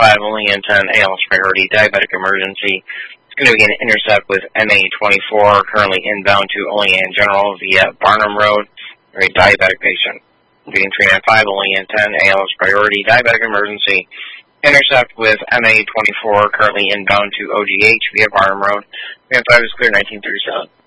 only in 10, ALS priority, diabetic emergency. It's going to be an intercept with MA24, currently inbound to Olean General via Barnum Road, for a diabetic patient. Being 395, only in 10, ALS priority, diabetic emergency. Intercept with MA24, currently inbound to OGH via Barnum Road. 395 is clear, 1937.